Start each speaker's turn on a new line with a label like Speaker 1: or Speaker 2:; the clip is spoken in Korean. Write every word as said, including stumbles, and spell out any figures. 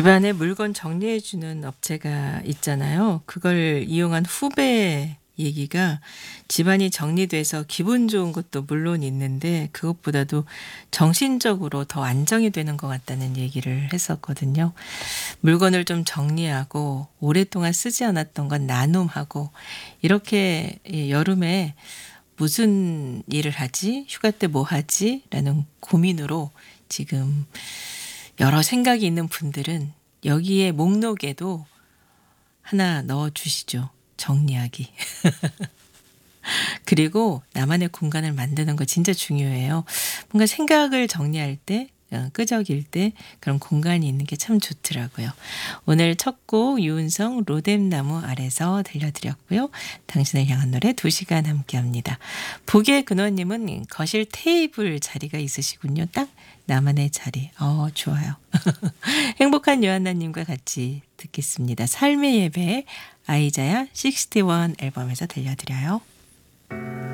Speaker 1: 집안에 물건 정리해 주는 업체가 있잖아요. 그걸 이용한 후배 얘기가 집안이 정리돼서 기분 좋은 것도 물론 있는데 그것보다도 정신적으로 더 안정이 되는 것 같다는 얘기를 했었거든요. 물건을 좀 정리하고 오랫동안 쓰지 않았던 건 나눔하고 이렇게 이 여름에 '무슨 일을 하지? 휴가 때 뭐 하지?' 라는 고민으로 지금 여러 생각이 있는 분들은 여기에 목록에도 하나 넣어 주시죠. 정리하기. 그리고 나만의 공간을 만드는 거 진짜 중요해요. 뭔가 생각을 정리할 때 어 끄적일 때 그런 공간이 있는 게 참 좋더라고요. 오늘 첫 곡 유은성 로뎀나무 아래서 들려드렸고요. 당신을 향한 노래 두 시간 함께합니다. 복의 근원님은 거실 테이블 자리가 있으시군요. 딱 나만의 자리. 어 좋아요. 행복한 요한나님과 같이 듣겠습니다. 삶의 예배 아이자야 육십일 앨범에서 들려드려요.